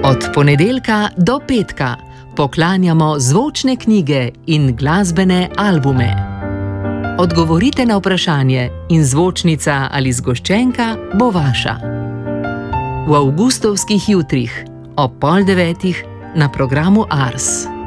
Od ponedeljka do petka poklanjamo zvočne knjige in glasbene albume. Odgovorite na vprašanje in zvočnica ali zgoščenka bo vaša. V avgustovskih jutrih ob 8:30 na programu Ars.